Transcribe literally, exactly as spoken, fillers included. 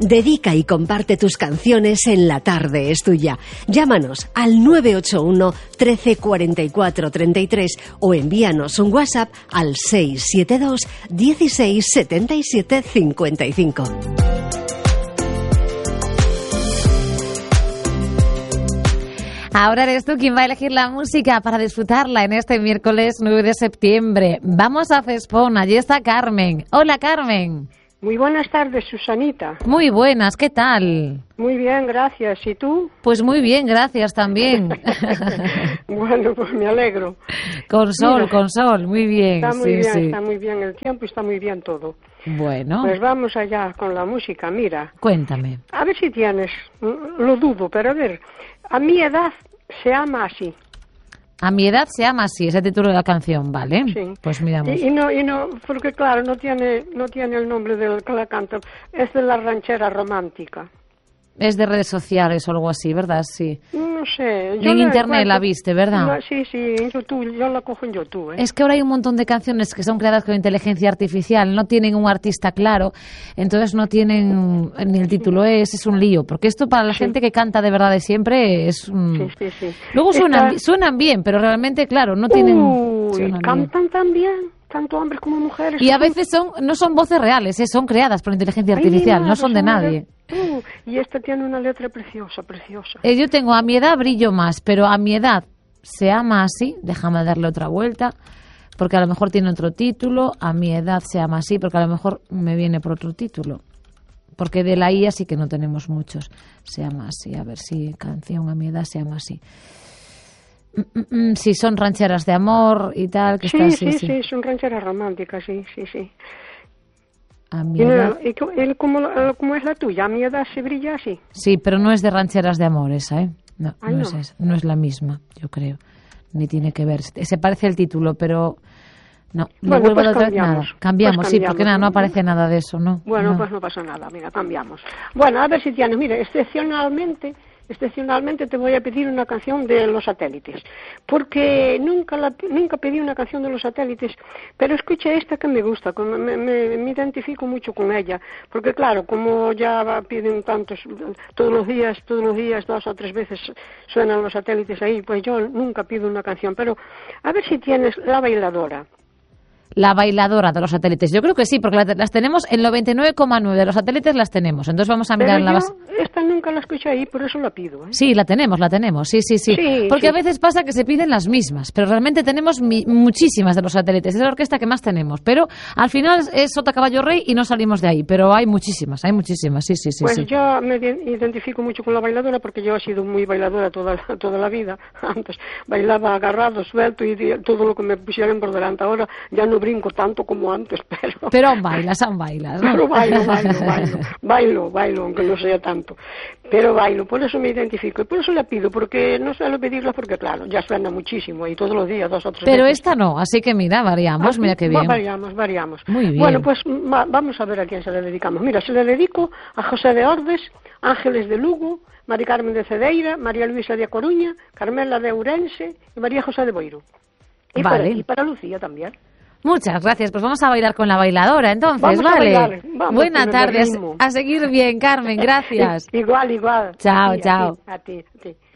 Dedica y comparte tus canciones en La Tarde es Tuya. Llámanos al nueve ocho uno, trece, cuarenta y cuatro, treinta y tres o envíanos un WhatsApp al seis siete dos, dieciséis, setenta y siete, cincuenta y cinco. Ahora eres tú quien va a elegir la música para disfrutarla en este miércoles nueve de septiembre. Vamos a Fespón, allí está Carmen. Hola, Carmen. Muy buenas tardes, Susanita. Muy buenas, ¿qué tal? Muy bien, gracias. ¿Y tú? Pues muy bien, gracias también. Bueno, pues me alegro. Con sol, Mira, con sol, muy bien. Está muy sí, bien, sí. está muy bien el tiempo y está muy bien todo. Bueno. Pues vamos allá con la música, mira. Cuéntame. A ver si tienes, lo dudo, pero a ver, a mi edad se ama así. A mi edad se llama así, ese título de la canción, ¿vale? Sí. Pues miramos. Y, y no, y no, porque claro, no tiene, no tiene el nombre del que la canta, es de la ranchera romántica. Es de redes sociales o algo así, ¿verdad? Sí. No sé. Yo En la internet encuentro- la viste, ¿verdad? No, sí, sí, en YouTube, yo la cojo en YouTube. ¿eh? Es que ahora hay un montón de canciones que son creadas con inteligencia artificial, no tienen un artista claro, entonces no tienen ni el título, es, es un lío, porque esto para la Sí. gente que canta de verdad de siempre es un... Sí, sí, sí. Luego suenan, Esta- suenan bien, pero realmente, claro, no tienen... Uy, suenan bien. cantan tan bien, tanto hombres como mujeres. Y a veces son no son voces reales, ¿eh? Son creadas por inteligencia Ay, artificial, mira, no son de una nadie. le- Uh, y esta tiene una letra preciosa, preciosa. Eh, yo tengo a mi edad brillo más, pero a mi edad se ama así, déjame darle otra vuelta, porque a lo mejor tiene otro título, a mi edad se ama así, porque a lo mejor me viene por otro título, porque de la I A sí que no tenemos muchos, se llama así, a ver si canción a mi edad se llama así. Mm, mm, mm, si son rancheras de amor y tal, que Sí, está así, sí, sí. sí, son rancheras románticas, sí, sí, sí. A mi Y, no- edad, y co- y como, la- como es la tuya, a mi edad se brilla así. sí, pero no es de rancheras de amor esa, ¿eh? No, Ay, no, no. es esa, no es la misma, yo creo, ni tiene que ver, se parece el título, pero... No, no Bueno, vuelvo pues a otra vez cambiamos, nada. Cambiamos, pues sí, porque cambiamos, nada, no ¿no? aparece nada de eso, ¿no? Bueno, No. pues no pasa nada, mira, cambiamos. Bueno, a ver si tienes, mira, excepcionalmente, excepcionalmente te voy a pedir una canción de Los Satélites, porque nunca la, nunca pedí una canción de Los Satélites, pero escucha esta que me gusta, como me, me, me identifico mucho con ella, porque claro, como ya va- piden tantos, todos los días, todos los días, dos o tres veces suenan Los Satélites ahí, pues yo nunca pido una canción, pero a ver si tienes La Bailadora. La bailadora de los satélites, yo creo que sí, porque la- las tenemos en noventa y nueve coma nueve de los satélites las tenemos, entonces vamos a Pero mirar en la yo base. esta nunca la escuché ahí, por eso la pido, ¿eh? Sí, la tenemos, la tenemos, sí, sí, sí. Sí, Porque sí. a veces pasa que se piden las mismas, pero realmente tenemos mi- muchísimas de los satélites. Es la orquesta que más tenemos, pero al final es Sota Caballo Rey y no salimos de ahí. Pero hay muchísimas, hay muchísimas, sí, sí, sí. Pues sí. yo me ide- identifico mucho con la bailadora porque yo he sido muy bailadora toda, la- toda la vida. Antes bailaba agarrado, suelto y di- todo lo que me pusieran por delante. Ahora ya no brinco tanto como antes, pero... Pero aún bailas, aún bailas, ¿no? Pero bailo, bailo, bailo, bailo, bailo, aunque no sea tanto. Pero bailo, por eso me identifico. Y por eso la pido, porque no suelo pedirla porque, claro, ya suena muchísimo y todos los días, dos o tres Pero veces. esta no, así que mira, variamos, Ah, mira qué va- bien. Variamos, variamos. Muy bien. Bueno, pues ma- vamos a ver a quién se le dedicamos. Mira, se le dedico a José de Ordes, Ángeles de Lugo, Mari Carmen de Cedeira, María Luisa de A Coruña, Carmela de Ourense y María José de Boiro. Y, Vale. para, y para Lucía también. Muchas gracias, pues vamos a bailar con la bailadora, entonces, Vamos a ¿vale? bailar, vamos, Buena que me tarde, ritmo. a seguir bien, Carmen, gracias. Igual, igual. Chao, A ti, a chao. ti, a ti, a ti.